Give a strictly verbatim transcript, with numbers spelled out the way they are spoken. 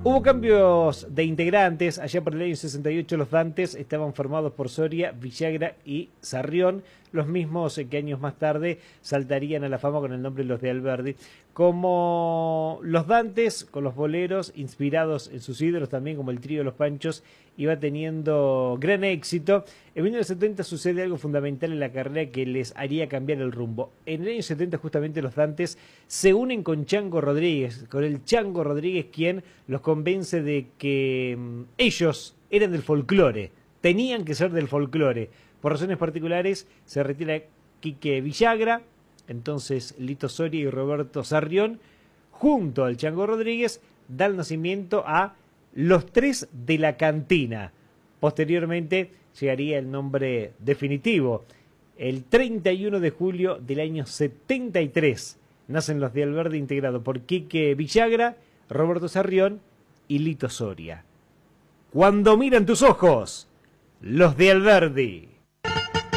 Hubo cambios de integrantes. Allá por el año sesenta y ocho los Dantes estaban formados por Soria, Villagra y Sarrión, los mismos que años más tarde saltarían a la fama con el nombre de los de Alberdi. Como los Dantes, con los boleros, inspirados en sus ídolos también, como el trío de los Panchos, iba teniendo gran éxito. En mil novecientos setenta sucede algo fundamental en la carrera que les haría cambiar el rumbo. En el año setenta justamente los Dantes se unen con Chango Rodríguez, con el Chango Rodríguez, quien los convence de que um, ellos eran del folclore, tenían que ser del folclore. Por razones particulares se retira Quique Villagra, entonces Lito Soria y Roberto Sarrión, junto al Chango Rodríguez, dan nacimiento a Los Tres de la Cantina. Posteriormente llegaría el nombre definitivo. El treinta y uno de julio del año setenta y tres nacen los de Alberdi, integrado por Quique Villagra, Roberto Sarrión y Lito Soria. Cuando miran tus ojos, los de Alberdi.